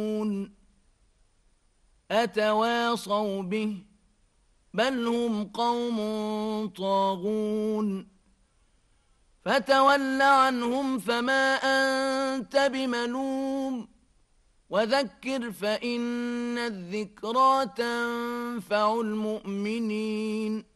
أتواصوا به بل هم قوم طاغون فتول عنهم فما أنت بملوم وذكر فإن الذكرى تنفع المؤمنين